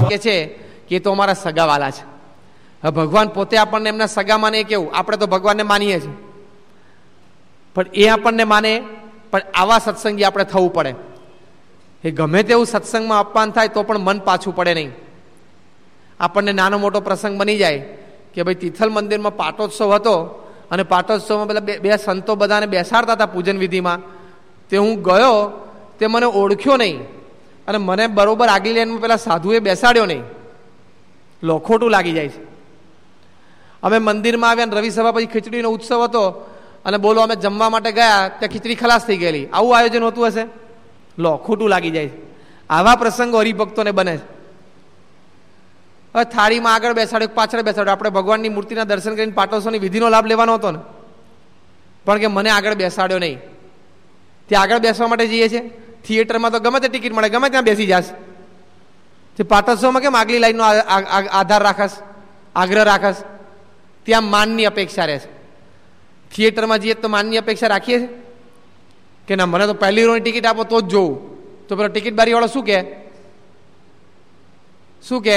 કે છે કે એ તો અમારા સગાવાલા છે. હવે ભગવાન પોતે આપણને એમના સગા માને એ કેવું? આપણે તો ભગવાનને માનીએ છીએ, પણ એ આપણને માને. પણ આવા સત્સંગી આપણે થવું પડે. એ ગમે તેવું સત્સંગમાં અપમાન થાય તો પણ મન પાછું પડે નહીં. આપણને નાનો મોટો પ્રસંગ બની જાય કે ભાઈ તિથલ મંદિરમાં પાટોત્સવ હતો અને પાટોત્સવમાં પેલા બે સંતો બધાને બેસાડતા હતા પૂજન વિધિમાં. તે હું ગયો, તે મને ઓળખ્યો નહીં અને મને બરોબર આગલી લાઈનમાં પેલા સાધુએ બેસાડ્યો નહીં. લો, ખોટું લાગી જાય છે. અમે મંદિરમાં આવ્યા અને રવિ સભા પછી ખીચડીનો ઉત્સવ હતો અને બોલો અમે જમવા માટે ગયા, ત્યાં ખીચડી ખલાસ થઈ ગયેલી. આવું આયોજન હોતું હશે? લો, ખોટું લાગી જાય છે. આવા પ્રસંગો હરિભક્તોને બને છે. હવે થાળીમાં આગળ બેસાડ્યો, પાછળ બેસાડ્યો. આપણે ભગવાનની મૂર્તિના દર્શન કરીને પાટોત્સવની વિધિનો લાભ લેવાનો હતો ને, પણ કે મને આગળ બેસાડ્યો નહીં. ત્યાં આગળ બેસવા માટે જઈએ છીએ. થિયેટરમાં તો ગમે તે ટિકિટ મળે, ગમે ત્યાં બેસી જશે. તે પાટોત્સવમાં કેમ આગલી લાઈનનો આધાર રાખસ, આગ્રહ રાખસ? ત્યાં માનની અપેક્ષા રહેશે. થિયેટરમાં જઈએ તો માનની અપેક્ષા રાખીએ છીએ કે ના, મને તો પહેલી રોની ટિકિટ આપો તો જ જોઉં. તો પેલો ટિકિટ બારીવાળો શું કે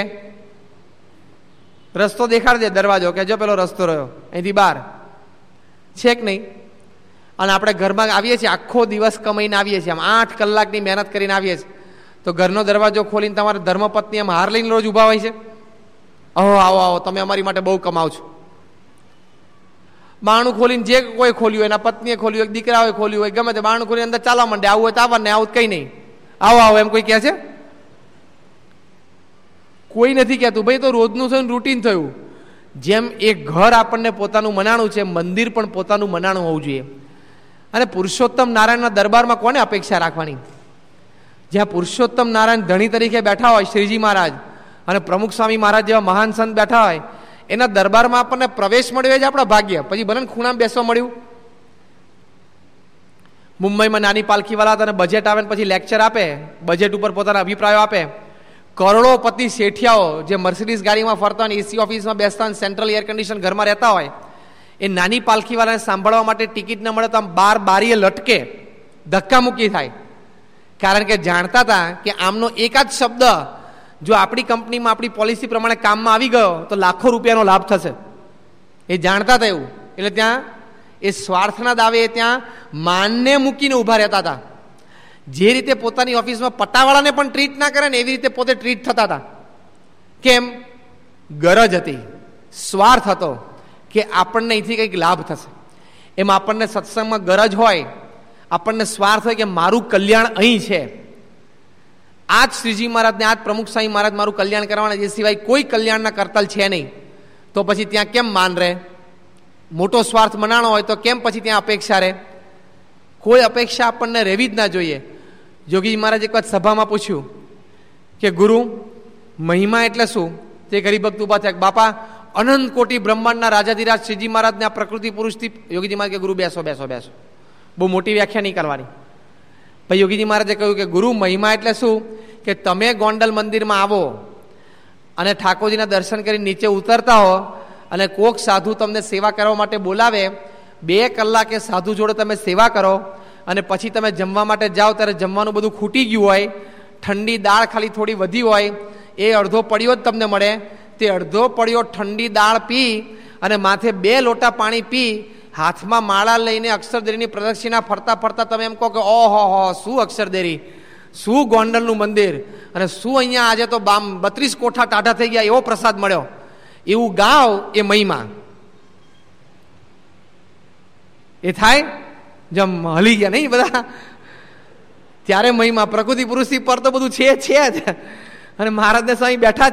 રસ્તો દેખાડી દે, દરવાજો કે જો પેલો રસ્તો રહ્યો અહીંથી બહાર છે કે નહીં. અને આપણે ઘરમાં આવીએ છીએ, આખો દિવસ કમાઈને આવીએ છીએ, આમ 8 કલાકની મહેનત કરીને આવીએ છીએ, તો ઘરનો દરવાજો ખોલીને તમારા ધર્મપત્ની આમ હાર લઈને રોજ ઊભા હોય છે. આવો આવો આવો, તમે અમારી માટે બહુ કમાવ છો. બારણું ખોલીને જે કોઈ ખોલ્યું હોય, એના પત્નીએ ખોલ્યું હોય, દીકરાઓએ ખોલ્યું હોય, ગમે તે બારણું ખોલીને અંદર ચાલવા માંડે. આવું હોય તો આવવાનું, આવું કંઈ નહીં. આવો આવો એમ કોઈ કહે છે? કોઈ નથી કહેતું. ભાઈ તો રોજનું થયું, રૂટીન થયું. જેમ એક ઘર આપણને પોતાનું મનાણું છે, મંદિર પણ પોતાનું મનાણું હોવું જોઈએ. અને પુરુષોત્તમ નારાયણના દરબારમાં કોને અપેક્ષા રાખવાની? જ્યાં પુરુષોત્તમ નારાયણ ધણી તરીકે બેઠા હોય, શ્રીજી મહારાજ અને પ્રમુખ સ્વામી મહારાજ જેવા મહાન સંત બેઠા હોય, એના દરબારમાં આપણને પ્રવેશ મળ્યો જ આપણા ભાગ્ય. પછી ભલે ખૂણામાં બેસવા મળ્યું. મુંબઈમાં નાની પાલખીવાળા હતા અને બજેટ આવે ને પછી લેક્ચર આપે, બજેટ ઉપર પોતાના અભિપ્રાયો આપે. કરોડોપતિ શેઠિયાઓ જે મર્સિડીઝ ગાડીમાં ફરતા હોય, એસી ઓફિસમાં બેસતા હોય, સેન્ટ્રલ એર કન્ડિશન ઘરમાં રહેતા હોય, એ નાની પાલખીવાળાને સાંભળવા માટે ટિકિટ ન મળે તો આમ બારીએ લટકે, ધક્કામુક્કી થાય. કારણ કે જાણતા હતા કે આમનો એકાદ શબ્દ જો આપણી કંપનીમાં આપણી પોલિસી પ્રમાણે કામમાં આવી ગયો તો લાખો રૂપિયાનો લાભ થશે. એ જાણતા હતા એવું. એટલે ત્યાં એ સ્વાર્થના દાવે ત્યાં માનને મૂકીને ઊભા રહેતા હતા. જે રીતે પોતાની ઓફિસમાં પટાવાળાને પણ ટ્રીટ ના કરે ને, એવી રીતે પોતે ટ્રીટ થતા હતા. કેમ? ગરજ હતી, સ્વાર્થ હતો કે આપણને અહીંથી કંઈક લાભ થશે. એમ આપણને સત્સંગમાં ગરજ હોય, આપણને સ્વાર્થ હોય કે મારું કલ્યાણ અહીં છે. આ જ શ્રીજી મહારાજને, આ જ પ્રમુખ સ્વામી મહારાજ મારું કલ્યાણ કરવાના, એ સિવાય કોઈ કલ્યાણના કરતલ છે નહીં. તો પછી ત્યાં કેમ માન રહે? મોટો સ્વાર્થ મનાણો હોય તો કેમ પછી ત્યાં અપેક્ષા રહે? કોઈ અપેક્ષા આપણને રહેવી જ ના જોઈએ. જોગીજી મહારાજ એક વાત સભામાં પૂછ્યું કે ગુરુ, મહિમા એટલે શું? તે હરિભક્ત ઉભા થયા. બાપા, અનંત કોટી બ્રહ્માંડના રાજાધિરાજ શ્રીજી મહારાજને આ પ્રકૃતિ પુરુષથી. યોગીજી મહારાજ કે ગુરુ બેસો બેસો બેસો, બહુ મોટી વ્યાખ્યા નહીં કરવાની. પછી યોગીજી મહારાજે કહ્યું કે ગુરુ, મહિમા એટલે શું? કે તમે ગોંડલ મંદિરમાં આવો અને ઠાકોરજીના દર્શન કરી નીચે ઉતરતા હો અને કોક સાધુ તમને સેવા કરવા માટે બોલાવે, 2 કલાકે સાધુ જોડે તમે સેવા કરો અને પછી તમે જમવા માટે જાઓ ત્યારે જમવાનું બધું ખૂટી ગયું હોય, ઠંડી દાળ ખાલી થોડી વધી હોય, એ અડધો પડ્યો જ તમને મળે. તે અડધો પડ્યો ઠંડી દાળ પી અને માથે 2 લોટા પાણી પી, હાથમાં માળા લઈને અક્ષરદેરીની પ્રદક્ષિણા ફરતા ફરતા તમે એમ કહો કે ઓહો હો, શું અક્ષરદેરી, શું ગોંડલનું મંદિર, અને શું અહીંયા આજે તો 32 કોઠા ટાઢા થઈ ગયા, એવો પ્રસાદ મળ્યો, એવું ગાવ. એ મહિમા એ થાય જેમ હલી ગયા નહીં બધા, ત્યારે મહિમા. પ્રકૃતિ પુરુષથી પર તો બધું છે જ. અને મહારાજને સ્વામી બેઠા